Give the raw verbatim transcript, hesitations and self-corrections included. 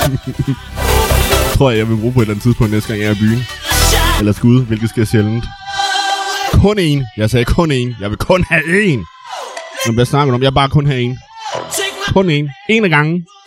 Tror jeg, jeg vil bruge på et eller andet tidspunkt næste gang, jeg er i byen. Eller skal ud, hvilket sker sjældent. Kun én. Jeg sagde kun én. Jeg vil kun have én. Men hvad snakker du om? Jeg vil bare kun have én. Kun én. En af gangen.